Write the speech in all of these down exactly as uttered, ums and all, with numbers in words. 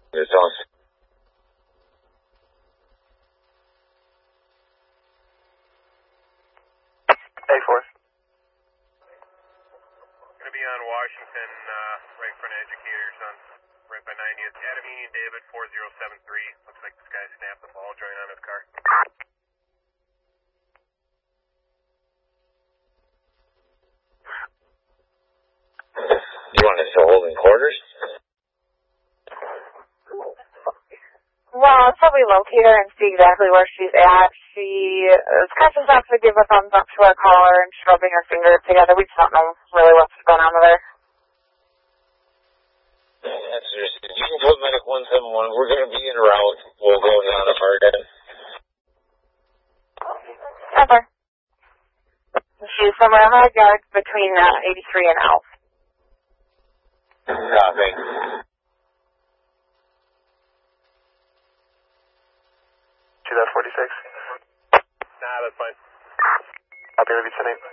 It's awesome. A four. Gonna be on Washington, uh, right in front of Educators on right by ninetieth Academy. David four zero seven three. Looks like this guy snapped the ball joint on his car. You want us to hold in quarters? Well, I'll probably locate her and see exactly where she's at. She is kind of enough to give a thumbs up to our caller and rubbing her fingers together. We just don't know really what's going on with her. That's just, you can put medic one seven one. We're going to be in route. We'll go down to hard end. Ever. She's somewhere in the yard between uh, eighty-three and Elf. Copy. Two that forty-six. Nah, that's fine. Copy, repeat the name.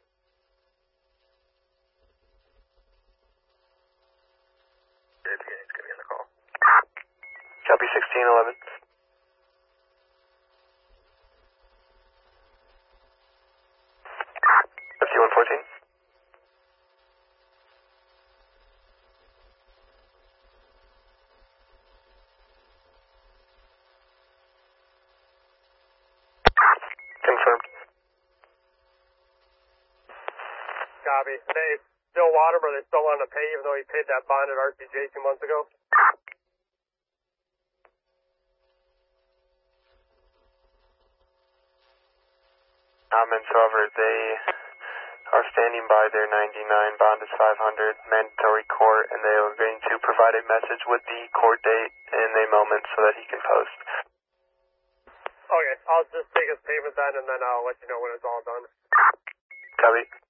He's gonna get a call. Copy sixteen eleven. F T one fourteen. Confirmed. Copy. Hey, Bill Waterman, they still want to pay even though he paid that bond at R C J two months ago? Comments, however, they are standing by their ninety-nine. Bond is five hundred, mandatory court, and they are going to provide a message with the court date in a moment so that he can post. Okay, I'll just take his payment then, and then I'll let you know when it's all done. Copy.